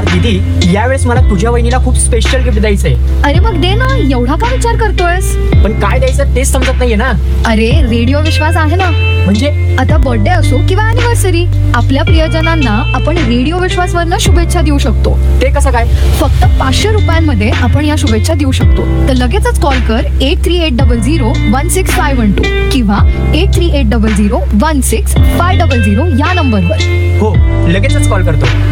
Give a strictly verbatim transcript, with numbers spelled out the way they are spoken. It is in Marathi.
यार दीदी, यावेळेस मला तुझ्या वहिनीला खूप स्पेशल गिफ्ट द्यायचंय. अरे मग दे ना, एवढा का विचार करतोयस? पण काय द्यायचं तेच समजत नाहीये ना. अरे रेडिओ विश्वास आहे ना. म्हणजे आता बर्थडे असो किंवा अॅनिव्हर्सरी, आपल्या प्रियजनांना आपण रेडिओ विश्वास वरनं शुभेच्छा देऊ शकतो. ते कसं काय? फक्त पाचशे रुपयांमध्ये आपण या शुभेच्छा देऊ शकतो. तर लगेचच कॉल कर eight three eight double zero one six five one two किंवा eight three eight double zero one six five double zero या नंबरवर. हो, लगेचच कॉल करतो.